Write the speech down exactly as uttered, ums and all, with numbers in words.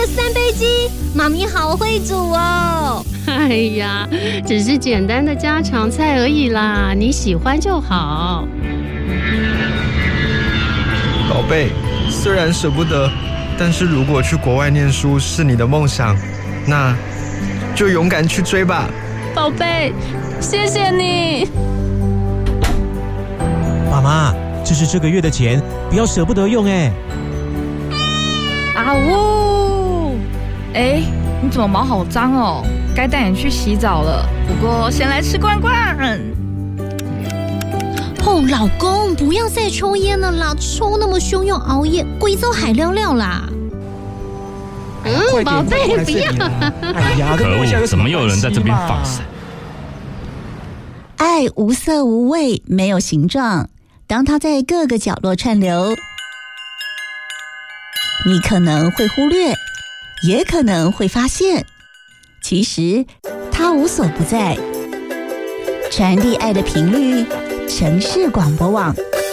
个三杯鸡，妈咪好会煮哦。 哎呀，只是简单的家常菜而已啦，你喜欢就好。 宝贝，虽然舍不得，但是如果去国外念书是你的梦想，那就勇敢去追吧。 宝贝，谢谢你。 妈妈，这是这个月的钱，不要舍不得用哎。 啊呜！哎，你怎么毛好脏哦？该带你去洗澡了。不过先来吃罐罐。 哦，老公，不要再抽烟了啦！抽那么凶又熬夜，贵州海料料啦。 嗯，宝贝，不要！ 哎呀， 可恶！怎么又有人在这边放闪？ 爱无色无味，没有形状。当它在各个角落串流，你可能会忽略，也可能会发现，其实它无所不在。传递爱的频率，城市广播网。